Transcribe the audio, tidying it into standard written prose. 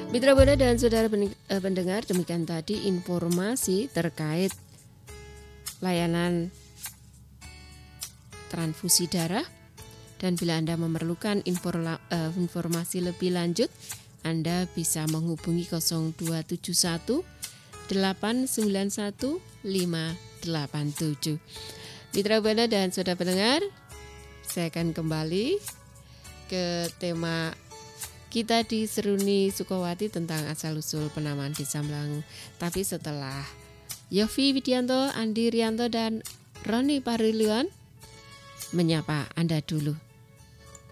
Mitra Buana dan saudara pendengar, demikian tadi informasi terkait layanan transfusi darah. Dan bila Anda memerlukan informasi lebih lanjut, Anda bisa menghubungi 0271 891 587. Mitra Buana dan saudara pendengar, saya akan kembali ke tema kita di Seruni Sukawati tentang asal-usul penamaan Desa Melangu. Tapi setelah Yofi Widianto, Andi Rianto, dan Roni Parilion menyapa Anda dulu.